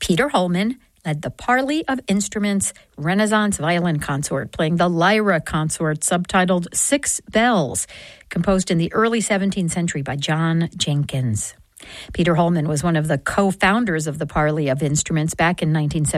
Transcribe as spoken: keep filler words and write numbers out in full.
Peter Holman led the Parley of Instruments Renaissance Violin Consort, playing the Lyra Consort, subtitled Six Bells, composed in the early seventeenth century by John Jenkins. Peter Holman was one of the co-founders of the Parley of Instruments back in nineteen seventy.